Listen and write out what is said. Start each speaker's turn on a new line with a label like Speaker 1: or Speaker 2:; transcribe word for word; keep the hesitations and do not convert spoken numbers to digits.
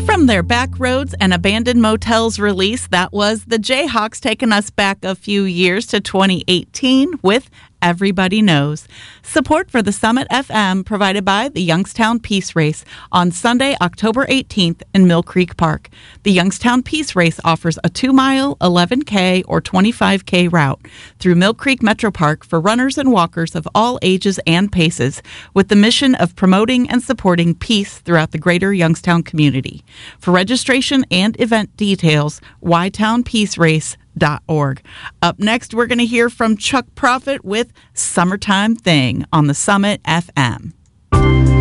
Speaker 1: From their back roads and abandoned motels release, that was the Jayhawks, taking us back a few years to twenty eighteen with Everybody Knows. Support for the Summit F M provided by the Youngstown Peace Race on Sunday, October eighteenth in Mill Creek Park. The Youngstown Peace Race offers a two-mile, eleven K, or twenty-five K route through Mill Creek Metro Park for runners and walkers of all ages and paces, with the mission of promoting and supporting peace throughout the greater Youngstown community. For registration and event details, y town peace race dot org. Up next, we're going to hear from Chuck Prophet with Summertime Thing on the Summit F M.